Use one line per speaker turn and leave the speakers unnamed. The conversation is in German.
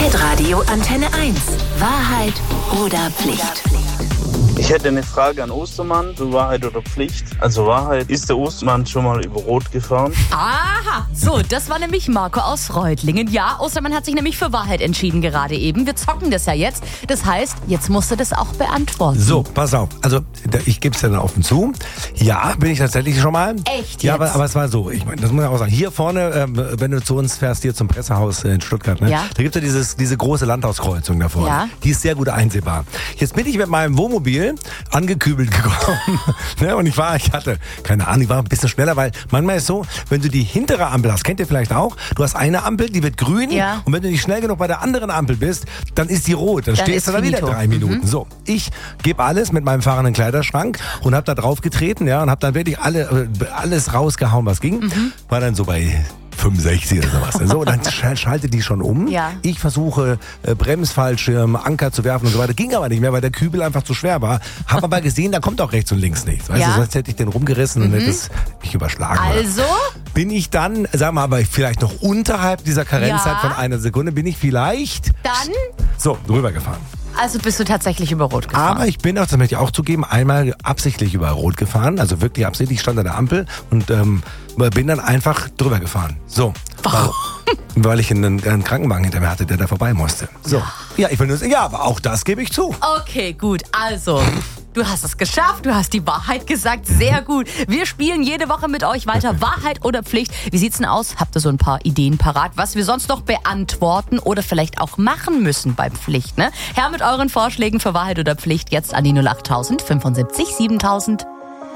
Hitradio Antenne 1. Wahrheit oder Pflicht?
Ich hätte eine Frage an Ostermann, so Wahrheit oder Pflicht. Also Wahrheit, ist der Ostermann schon mal über Rot gefahren?
Aha, so, das war nämlich Marco aus Reutlingen. Ja, Ostermann hat sich nämlich für Wahrheit entschieden gerade eben. Wir zocken das ja jetzt. Das heißt, jetzt musst du das auch beantworten.
So, pass auf. Also, ich gebe es ja dann offen zu. Ja, bin ich tatsächlich schon mal.
Echt
Ja,
jetzt?
aber es war so. Ich meine, das muss ich auch sagen. Hier vorne, wenn du zu uns fährst, hier zum Pressehaus in Stuttgart, ne?
Ja.
Da gibt es ja diese große Landhauskreuzung da vorne.
Ja.
Die ist sehr gut einsehbar. Jetzt bin ich mit meinem Wohnmobil angekübelt gekommen. Ne? Und ich hatte, keine Ahnung, ich war ein bisschen schneller, weil manchmal ist so, wenn du die hintere Ampel hast, kennt ihr vielleicht auch, du hast eine Ampel, die wird grün,
Ja.
und wenn du nicht schnell genug bei der anderen Ampel bist, dann ist die rot. Dann stehst
ist
du da wieder
finito.
3 Minuten. So, ich gebe alles mit meinem fahrenden Kleiderschrank und habe da drauf getreten, ja, und habe dann wirklich alles rausgehauen, was ging. War dann so bei 65 oder sowas. So, dann schaltet die schon um.
Ja.
Ich versuche Bremsfallschirm, Anker zu werfen und so weiter. Ging aber nicht mehr, weil der Kübel einfach zu schwer war. Hab aber gesehen, da kommt auch rechts und links nichts. Weißt
Ja.
du, sonst hätte ich den rumgerissen und hätte es mich überschlagen.
Also?
Bin ich dann, sagen wir aber vielleicht noch unterhalb dieser Karenzzeit
Ja.
von einer Sekunde, bin ich vielleicht
Dann?
so rübergefahren.
Also bist du tatsächlich über Rot gefahren.
Aber ich bin auch, das möchte ich auch zugeben, einmal absichtlich über Rot gefahren. Also wirklich absichtlich, ich stand an der Ampel und bin dann einfach drüber gefahren. So.
Warum?
Weil ich einen Krankenwagen hinter mir hatte, der da vorbei musste. So. Ja, ich will nur sagen, ja, aber auch das gebe ich zu.
Okay, gut. Also, du hast es geschafft. Du hast die Wahrheit gesagt. Sehr gut. Wir spielen jede Woche mit euch weiter. Wahrheit oder Pflicht. Wie sieht's denn aus? Habt ihr so ein paar Ideen parat, was wir sonst noch beantworten oder vielleicht auch machen müssen bei Pflicht, ne? Her mit euren Vorschlägen für Wahrheit oder Pflicht jetzt an die 08000 75 7000.